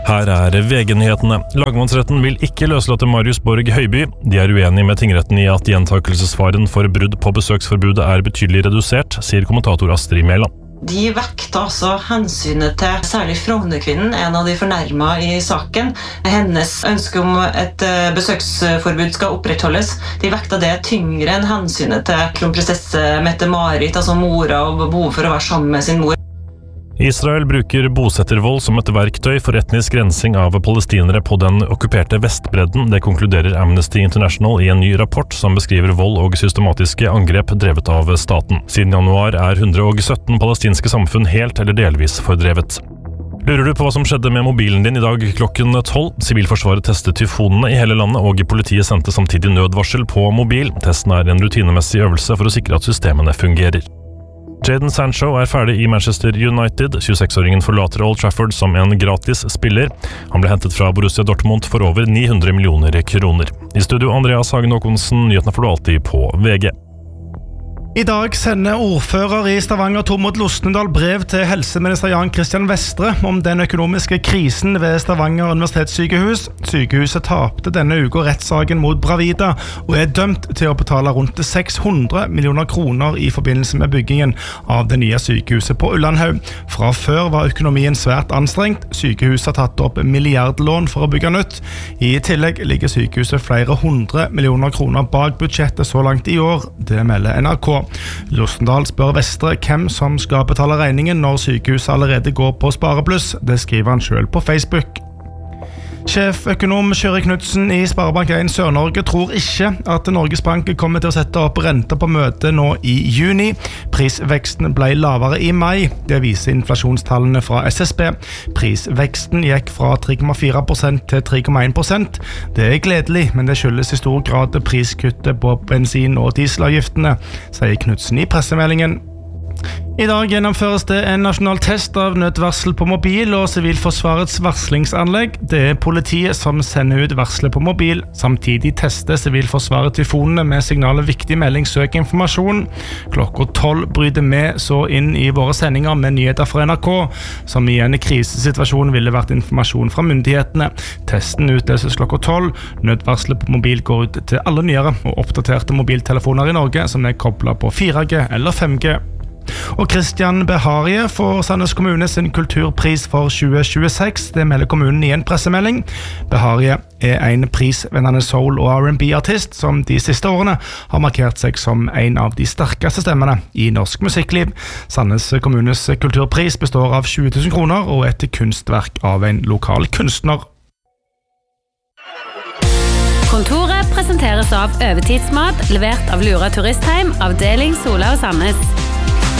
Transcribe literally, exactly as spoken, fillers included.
Her er V G-nyhetene. Lagmannsretten vil ikke løslate Marius Borg Høiby. De er uenige med tingretten i at gjentakelsesfaren for brudd på besøksforbudet er betydelig redusert, sier kommentator Astrid Mæland. De vekter altså hensynet til særlig Frognerkvinnen, en av de fornærmede i saken. Hennes ønske om et besøksforbud skal opprettholdes. De vekter det tyngre enn hensynet til kronprinsesse Mette-Marit, altså mora, og behov for å være sammen med sin mor. Israel bruker bosettervold som et verktøy for etnisk rensing av palestinere på den okkuperte Vestbredden. Det konkluderer Amnesty International i en ny rapport som beskriver vold og systematiske angrep drevet av staten. Siden januar er one hundred seventeen palestinske samfunn helt eller delvis fordrevet. Lurer du på hva som skjedde med mobilen din i dag klokken tolv? Sivilforsvaret testet tyfonene i hele landet, og politiet sendte samtidig nødvarsel på mobil. Testen er en rutinemessig øvelse for å sikre at systemene fungerer. Jadon Sancho er ferdig i Manchester United. tjueseks-åringen forlater Old Trafford som en gratis spiller. Han ble hentet fra Borussia Dortmund for over nine hundred millioner kroner. I studio Andreas Hagen Håkonsen, nyhetene får du alltid på V G. I dag sender ordfører i Stavanger Tormod Losnedal brev til helseminister Jan Christian Vestre om den økonomiske krisen ved Stavanger universitetssykehus. Sykehuset tapte denne uka rettssaken mot Bravida og er dømt til å betale rundt seks hundre millioner kroner i forbindelse med byggingen av det nye sykehuset på Ullandhaug. Fra før var økonomien svært anstrengt. Sykehuset har tatt opp milliardlån for å bygge nytt. I tillegg ligger sykehuset flere hundre millioner kroner bak budsjettet så langt i år. Det melder N R K. Losnedal spør Vestre hvem som skal betale regningen når sykehuset allerede går på sparebluss. Det skriver han selv på Facebook. Sjeføkonom Kjøri Knudsen i Sparebank one Sør-Norge tror ikke at Norges Bank kommer til å sette opp renter på møtet nå i juni. Prisveksten ble lavere i mai. Det viser inflasjonstallene fra S S B. Prisveksten gikk fra tre komma fire prosent til tre komma en prosent. Det er gledelig, men det skyldes i stor grad priskuttet på bensin- og dieselavgiftene, sier Knudsen i pressemeldingen. I dag gjennomføres det en nasjonal test av nødvarsel på mobil og Sivilforsvarets varslingsanlegg. Det er politiet som sender ut varsler på mobil. Samtidig tester Sivilforsvaret tyfonene med signalet viktig melding søk informasjon. Klokka tolv bryter vi så inn i våre sendinger med nyheter fra N R K, som i en krisesituasjon ville vært informasjon fra myndighetene. Testen utløses klokka tolv. Nødvarslet på mobil går ut til alle nyere og oppdaterte mobiltelefoner i Norge som er koblet på fire G eller fem G. Og Christian Beharie får Sandnes kommune sin kulturpris for tjue tjueseks. Det melder kommunen i en pressemelding. Beharie er en prisvennende soul- og R and B-artist som de siste årene har markert seg som en av de sterkeste stemmene i norsk musikkliv. Sandnes kommunes kulturpris består av tjue tusen kroner og et kunstverk av en lokal kunstner. Kontoret presenteres av Overtidsmat, levert av Lura Turistheim, avdeling Sola og Sandnes.